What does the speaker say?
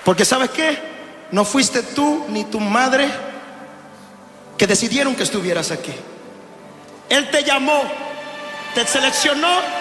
Porque ¿sabes qué? No fuiste tú ni tu madre que decidieron que estuvieras aquí. Él te llamó, te seleccionó